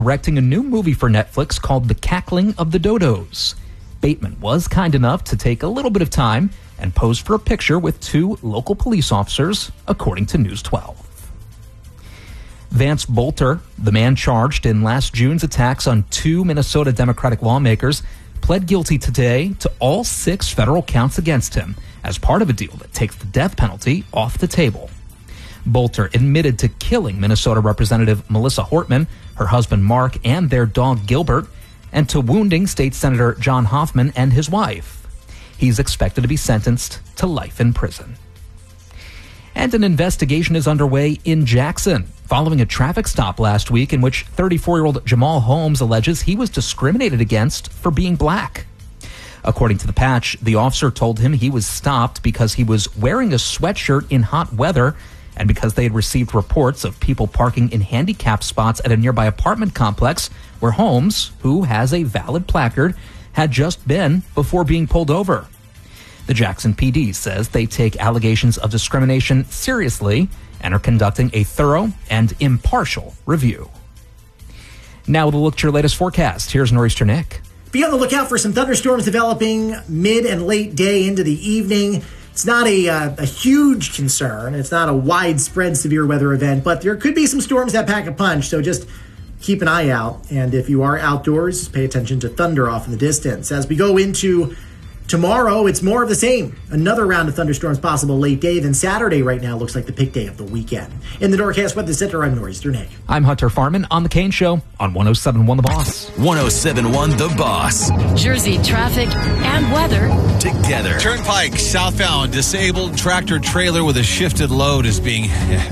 directing a new movie for Netflix called The Cackling of the Dodos. Bateman was kind enough to take a little bit of time and pose for a picture with two local police officers, according to News 12. Vance Bolter, the man charged in last June's attacks on two Minnesota Democratic lawmakers, pled guilty today to all 6 federal counts against him as part of a deal that takes the death penalty off the table. Bolter admitted to killing Minnesota Representative Melissa Hortman, her husband Mark, and their dog Gilbert, and to wounding State Senator John Hoffman and his wife. He's expected to be sentenced to life in prison. And an investigation is underway in Jackson following a traffic stop last week in which 34-year-old Jamal Holmes alleges he was discriminated against for being black. According to the Patch, the officer told him he was stopped because he was wearing a sweatshirt in hot weather and because they had received reports of people parking in handicapped spots at a nearby apartment complex where Holmes, who has a valid placard, had just been before being pulled over. The Jackson PD says they take allegations of discrimination seriously and are conducting a thorough and impartial review. Now with a look at your latest forecast, here's Nor'easter Nick. Be on the lookout for some thunderstorms developing mid and late day into the evening. It's not a huge concern. It's not a widespread severe weather event, but there could be some storms that pack a punch, so just keep an eye out. And if you are outdoors, pay attention to thunder off in the distance. As we go into tomorrow, it's more of the same. Another round of thunderstorms possible late day. Then Saturday right now looks like the pick day of the weekend. In the Norcast Weather Center, I'm Nor'easter Nick. I'm Hunter Farman on The Kane Show on 107.1 The Boss. 107.1 The Boss. Jersey traffic and weather together. Turnpike southbound, disabled tractor trailer with a shifted load is being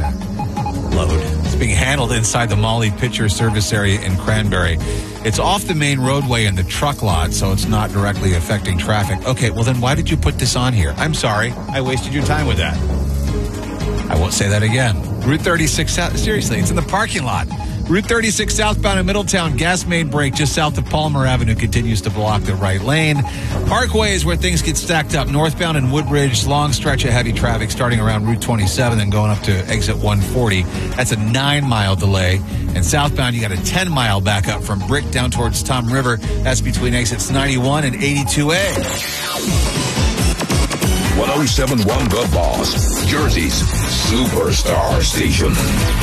handled inside the Molly Pitcher service area in Cranberry. It's off the main roadway in the truck lot, so it's not directly affecting traffic. Okay, well then why did you put this on here? I'm sorry. I wasted your time with that. I won't say that again. Route 36 South. Seriously, it's in the parking lot. Route 36 southbound in Middletown, gas main break just south of Palmer Avenue continues to block the right lane. Parkway is where things get stacked up. Northbound in Woodbridge, long stretch of heavy traffic starting around Route 27 and going up to exit 140. That's a 9-mile delay. And southbound, you got a 10-mile backup from Brick down towards Tom River. That's between exits 91 and 82A. 107.1 The Boss, Jersey's superstar station.